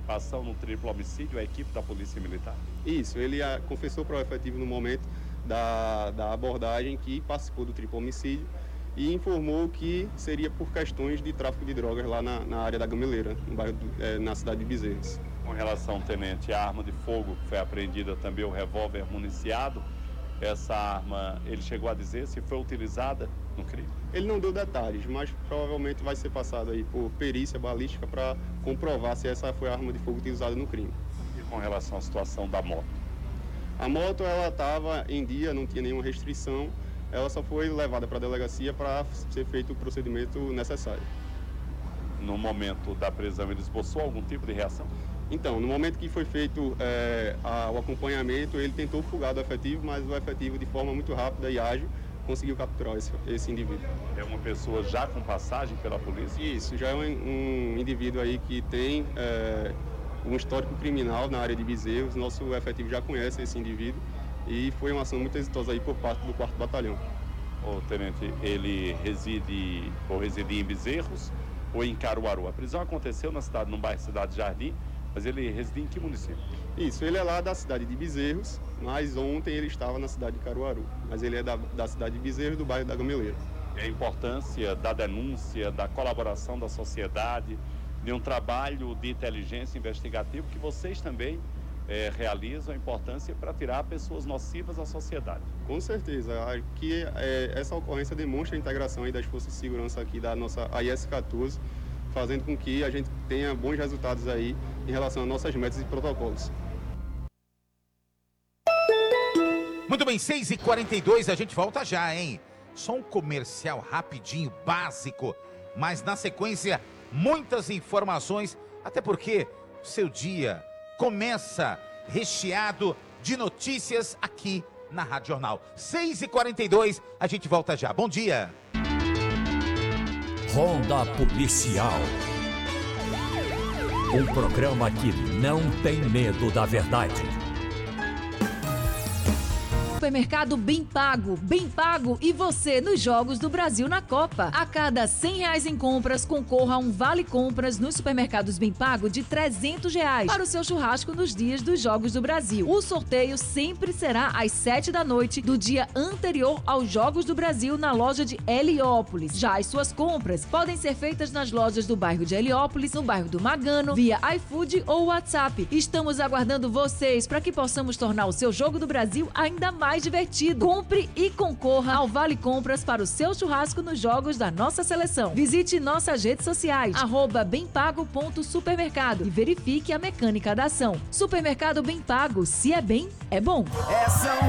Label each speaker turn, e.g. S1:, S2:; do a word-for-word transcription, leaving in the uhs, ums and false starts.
S1: participação no triplo homicídio, a equipe da Polícia Militar?
S2: Isso, ele a, confessou para o efetivo no momento da, da abordagem que participou do triplo homicídio e informou que seria por questões de tráfico de drogas lá na, na área da Gameleira, no bairro do, é, na cidade de Bezerros.
S1: Com relação, tenente, à arma de fogo que foi apreendida também, o revólver municiado, essa arma, ele chegou a dizer se foi utilizada no crime?
S2: Ele não deu detalhes, mas provavelmente vai ser passado aí por perícia balística para comprovar se essa foi a arma de fogo utilizada no crime.
S1: E com relação à situação da moto?
S2: A moto, ela estava em dia, não tinha nenhuma restrição, ela só foi levada para a delegacia para ser feito o procedimento necessário.
S1: No momento da prisão, ele esboçou algum tipo de reação?
S2: Então, no momento que foi feito é, a, o acompanhamento, ele tentou fugar do efetivo, mas o efetivo, de forma muito rápida e ágil, conseguiu capturar esse, esse indivíduo.
S1: É uma pessoa já com passagem pela polícia?
S2: Isso, já é um, um indivíduo aí que tem é, um histórico criminal na área de Bezerros. Nosso efetivo já conhece esse indivíduo e foi uma ação muito exitosa aí por parte do quarto Batalhão.
S1: O tenente, ele reside ou residia em Bezerros ou em Caruaru? A prisão aconteceu na cidade, no bairro Cidade Jardim, mas ele reside em que município?
S2: Isso, ele é lá da cidade de Bezerros, mas ontem ele estava na cidade de Caruaru. Mas ele é da, da cidade de Bezerros, do bairro da Gameleira.
S1: E a importância da denúncia, da colaboração da sociedade, de um trabalho de inteligência investigativa que vocês também é, realizam, a importância para tirar pessoas nocivas à sociedade.
S2: Com certeza, que é, essa ocorrência demonstra a integração aí das forças de segurança aqui da nossa A I S quatorze, fazendo com que a gente tenha bons resultados aí em relação às nossas metas e protocolos.
S3: Muito bem, seis e quarenta e dois, a gente volta já, hein? Só um comercial rapidinho, básico, mas na sequência, muitas informações, até porque seu dia começa recheado de notícias aqui na Rádio Jornal. seis e quarenta e dois, a gente volta já. Bom dia!
S4: Ronda Policial. Um programa que não tem medo da verdade.
S5: Supermercado Bem Pago, Bem Pago e você nos Jogos do Brasil na Copa. A cada cem reais em compras, concorra a um vale compras nos supermercados Bem Pago de trezentos reais para o seu churrasco nos dias dos Jogos do Brasil. O sorteio sempre será às sete da noite do dia anterior aos Jogos do Brasil na loja de Heliópolis. Já as suas compras podem ser feitas nas lojas do bairro de Heliópolis, no bairro do Magano, via iFood ou WhatsApp. Estamos aguardando vocês para que possamos tornar o seu Jogo do Brasil ainda mais mais divertido. Compre e concorra ao Vale Compras para o seu churrasco nos jogos da nossa seleção. Visite nossas redes sociais, arroba bempago.supermercado e verifique a mecânica da ação. Supermercado Bem Pago, se é bem, é bom.
S6: É São